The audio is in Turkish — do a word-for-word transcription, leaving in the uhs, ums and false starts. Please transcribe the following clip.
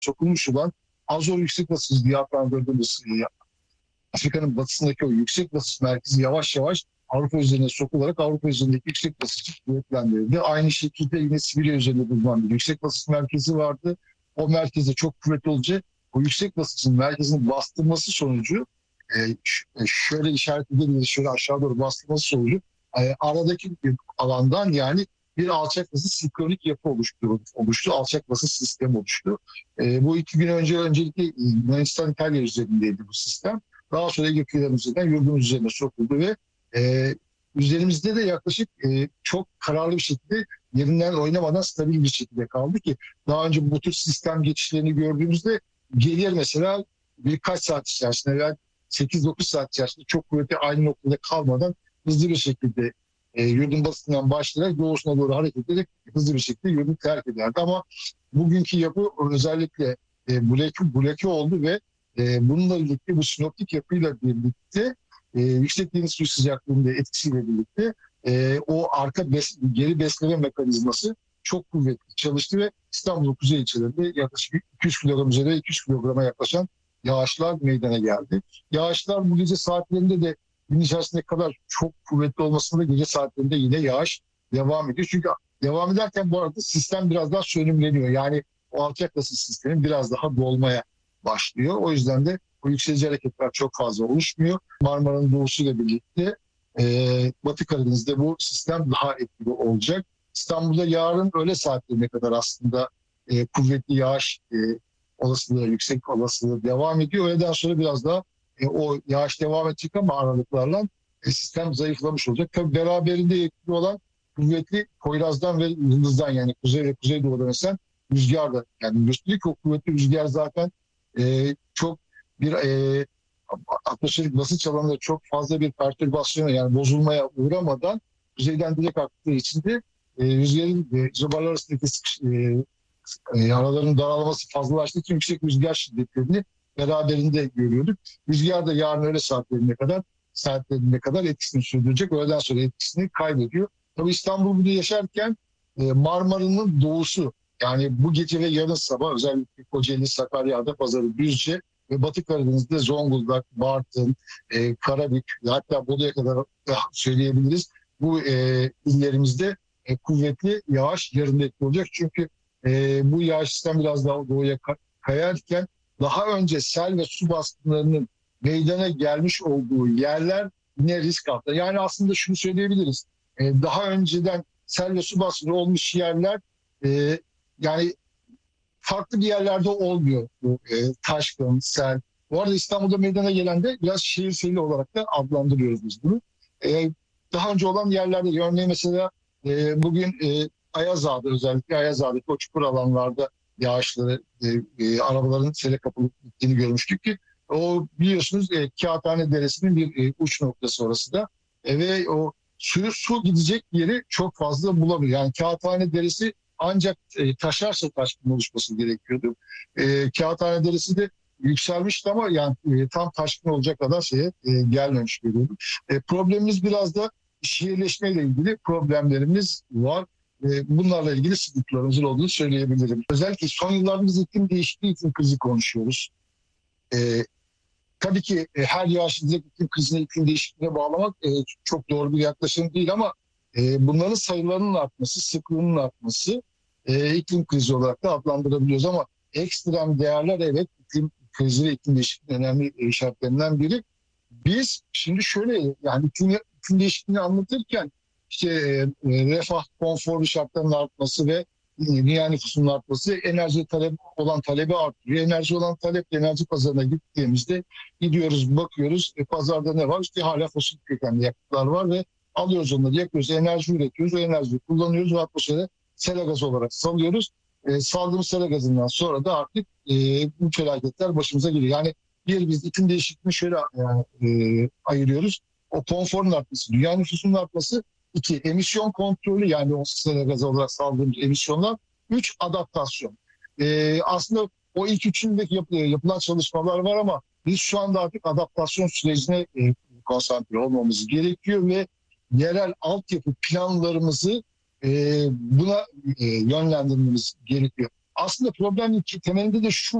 sokulmuş olan Azor yüksek basınç diye adlandırdığımız e, Afrika'nın batısındaki o yüksek basınç merkezi yavaş yavaş Avrupa üzerine sokularak Avrupa üzerindeki yüksek basınç kuvvetlendirildi. Aynı şekilde yine Sibirya üzerinde bulunan bir yüksek basınç merkezi vardı. O merkezde çok kuvvetli olunca o yüksek basıncın merkezinin bastırması sonucu e, şöyle işaret edebiliriz, şöyle aşağı doğru bastırması sonucu e, aradaki bir alandan yani bir alçak basınç sinkronik yapı oluştu, oluştu. Alçak basınç sistemi oluştu. E, bu iki gün önce öncelikle Yunanistan İtalya üzerindeydi bu sistem. Daha sonra Ege kıyılarının üzerinden yurdumuz üzerine sokuldu ve e, üzerimizde de yaklaşık e, çok kararlı bir şekilde yerinden oynamadan stabil bir şekilde kaldı ki daha önce bu tür sistem geçişlerini gördüğümüzde gelir mesela birkaç saat içerisinde yani sekiz dokuz saat içerisinde çok kuvvetli aynı noktada kalmadan hızlı bir şekilde e, yurdun batısından başlayarak doğusuna doğru hareket ederek hızlı bir şekilde yurdu terk ederdi. Ama bugünkü yapı özellikle e, bloke, bloke oldu ve e, bununla birlikte bu sinoptik yapıyla birlikte e, yüksek deniz suyu sıcaklığının etkisiyle birlikte e, o arka bes, geri besleme mekanizması çok kuvvetli çalıştı ve İstanbul'un kuzey ilçelerinde yaklaşık iki yüz kilogram üzerinde iki yüz kilograma yaklaşan yağışlar meydana geldi. Yağışlar bu gece saatlerinde de gün içerisinde kadar çok kuvvetli olmasında gece saatlerinde yine yağış devam ediyor. Çünkü devam ederken bu arada sistem biraz daha sönümleniyor. Yani o alçak basınç sistemi biraz daha dolmaya başlıyor. O yüzden de bu yükselici hareketler çok fazla oluşmuyor. Marmara'nın doğusuyla birlikte e, Batı Karadeniz'de bu sistem daha etkili olacak. İstanbul'da yarın öğle saatlerine kadar aslında e, kuvvetli yağış e, olasılığı, yüksek olasılığı devam ediyor. Öğleden sonra biraz daha e, o yağış devam edecek ama aralıklarla e, sistem zayıflamış olacak. Tabii beraberinde etkili olan kuvvetli Poyraz'dan ve Yıldız'dan yani kuzey ve kuzeydoğudan esen rüzgar da. Yani üstelik o kuvvetli rüzgar zaten e, çok bir e, atmosferik basınç alanında çok fazla bir pertürbasyona yani bozulmaya uğramadan kuzeyden direkt aktığı için de e, rüzgarın e, izobarlar arasındaki sıkış, e, e, araların daralması fazlalaştığı için yüksek rüzgar şiddetlerini beraberinde görüyorduk. Rüzgar da yarın öğle saatlerine kadar saatlerine kadar etkisini sürdürecek. Öğleden sonra etkisini kaybediyor. Tabii İstanbul bunu yaşarken e, Marmara'nın doğusu yani bu gece ve yarın sabah özellikle Kocaeli, Sakarya, Adapazarı, Düzce ve Batı Karadeniz'de Zonguldak, Bartın, e, Karabük hatta Bolu'ya kadar söyleyebiliriz. Bu e, illerimizde e, kuvvetli yağış yarın etkili olacak. Çünkü e, bu yağış sistem biraz daha doğuya kayarken daha önce sel ve su baskınlarının meydana gelmiş olduğu yerler yine risk altında. Yani aslında şunu söyleyebiliriz. E, daha önceden sel ve su baskını olmuş yerler e, yani farklı bir yerlerde olmuyor bu e, taşkın, sel. Bu arada İstanbul'da meydana gelen de biraz şehir seli olarak da adlandırıyoruz biz bunu. E, daha önce olan yerlerde örneğin mesela e, bugün e, Ayazağa'da özellikle Ayazağa'daki o çukur alanlarda yağışları e, e, arabaların sele kapılıp gittiğini görmüştük ki o biliyorsunuz e, Kağıthane Deresi'nin bir e, uç noktası orası da e, ve o suyu su gidecek yeri çok fazla bulamıyor. Yani Kağıthane Deresi ancak e, taşarsa taşkın oluşması gerekiyordu. E, Kağıthane Deresi de yükselmişti ama yani e, tam taşkın olacak kadar şeye e, gelmemiş görüyordum. E, problemimiz biraz da şehirleşmeyle ilgili problemlerimiz var. E, bunlarla ilgili sıkıntılarımızın olduğunu söyleyebilirim. Özellikle son yıllarda biz iklim değişikliği, iklim krizi konuşuyoruz. E, tabii ki e, her yağışı direkt iklim krizine, iklim değişikliğine bağlamak e, çok doğru bir yaklaşım değil ama e, bunların sayılarının artması, sıklığının artması e, iklim krizi olarak da adlandırabiliyoruz ama ekstrem değerler evet iklim krizi ve iklim değişikliğinin önemli işaretlerinden biri. Biz şimdi şöyle yani iklim, iklim değişikliğini anlatırken işte e, refah, konfor şartlarının artması ve dünya nüfusunun artması enerji talep olan talebi artırıyor. Enerji olan talep enerji pazarına gittiğimizde gidiyoruz bakıyoruz e, pazarda ne var? İşte hala fosil kökenli yakıtlar var ve alıyoruz onları yakıyoruz enerji üretiyoruz. O enerjiyi kullanıyoruz ve atmosfere sera gazı olarak salıyoruz. E, saldığımız sera gazından sonra da artık e, bu felaketler başımıza geliyor. Yani bir biz iklim değişikliğini şöyle yani, e, ayırıyoruz. O konforun artması, dünya nüfusunun artması. İki, emisyon kontrolü yani o sera gazı olarak saldığımız emisyonlar. Üç, adaptasyon. Ee, aslında o ilk üçündeki yap, yapılan çalışmalar var ama biz şu anda artık adaptasyon sürecine e, konsantre olmamız gerekiyor ve yerel altyapı planlarımızı e, buna e, yönlendirmemiz gerekiyor. aslında problemin temelinde de şu